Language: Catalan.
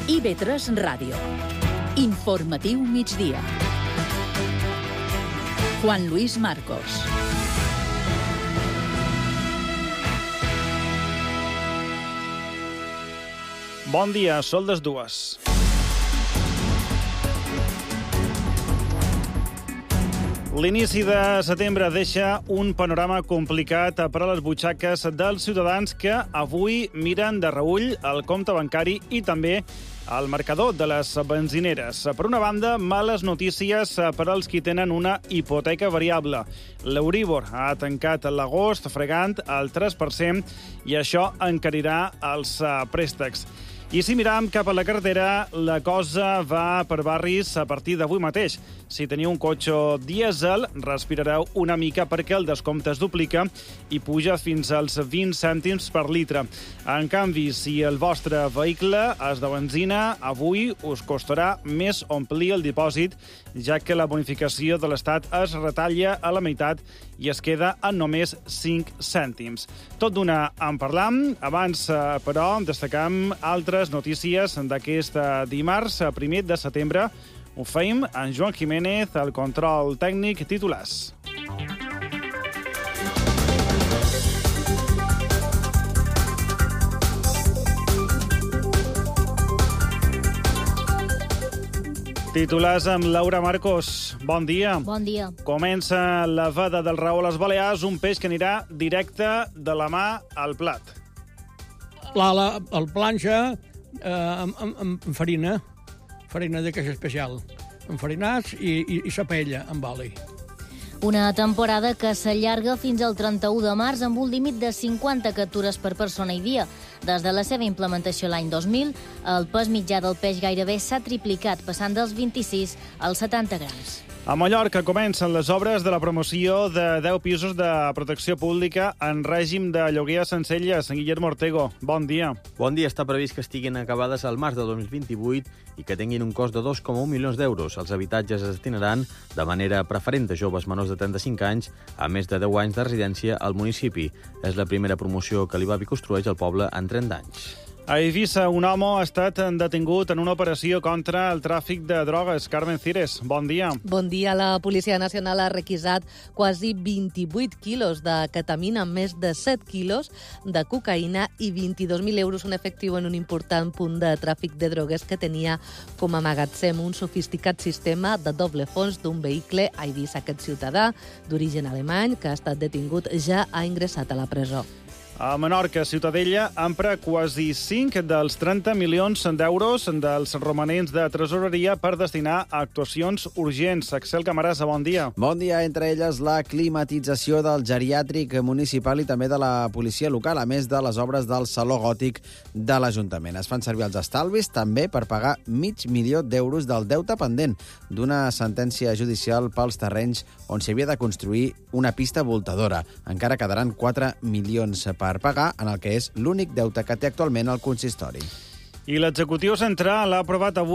IB3 Ràdio. Informatiu migdia. Juan Luis Marcos. Bon dia, són les 2. L'inici de setembre deixa un panorama complicat per a les butxaques dels ciutadans que avui miren de reüll el compte bancari i també el marcador de les benzineres. Per una banda, males notícies per als qui tenen una hipoteca variable. L'Euríbor ha tancat l'agost fregant el 3% i això encarirà els préstecs. I si miram cap a la carretera, la cosa va per barris a partir d'avui mateix. Si teniu un cotxe dièsel, respirareu una mica perquè el descompte es duplica i puja fins als 20 cèntims per litre. En canvi, si el vostre vehicle és de benzina, avui us costarà més omplir el dipòsit, ja que la bonificació de l'Estat es retalla a la meitat i es queda en només 5 cèntims. Tot d'una en parlam. Abans, però, destacam altres notícies d'aquest dimarts, 1 de setembre. Ho feim en Joan Jiménez, el control tècnic, titulars. Titulars amb Laura Marcos. Bon dia. Bon dia. Comença la veda del raó a les Balears, un peix que anirà directe de la mà al plat. El planxa amb farina de queixa especial, enfarinats i sa paella amb oli. Una temporada que s'allarga fins al 31 de març amb un límit de 50 captures per persona i dia. Des de la seva implementació l'any 2000, el pes mitjà del peix gairebé s'ha triplicat, passant dels 26 als 70 grams. A Mallorca comencen les obres de la promoció de 10 pisos de protecció pública en règim de lloguer a Sencelles. Guillermo Ortego, bon dia. Bon dia. Està previst que estiguin acabades al març de 2028 i que tinguin un cost de 2,1 milions d'euros. Els habitatges es destinaran de manera preferent a joves menors de 35 anys a més de 10 anys de residència al municipi. És la primera promoció que l'IBABI construeix al poble en 30 anys. A Eivissa, un home ha estat detingut en una operació contra el tràfic de drogues. Carmen Cires, bon dia. Bon dia. La Policia Nacional ha requisat quasi 28 quilos de ketamina, més de 7 quilos de cocaïna i 22.000 euros en efectiu en un important punt de tràfic de drogues que tenia com a magatzem un sofisticat sistema de doble fons d'un vehicle a Eivissa. Aquest ciutadà d'origen alemany que ha estat detingut ja ha ingressat a la presó. A Menorca, Ciutadella empra quasi 5 dels 30 milions d'euros dels romanents de tresoreria per destinar a actuacions urgents. Axel Camarasa, bon dia. Bon dia, entre elles la climatització del geriàtric municipal i també de la policia local, a més de les obres del Saló Gòtic de l'Ajuntament. Es fan servir els estalvis també per pagar $500.000 del deute pendent d'una sentència judicial pels terrenys on s'hi havia de construir una pista voltadora. Encara quedaran 4 milions per pagar, en el que és l'únic deute que té actualment el consistori. I l'executiu central ha aprovat avui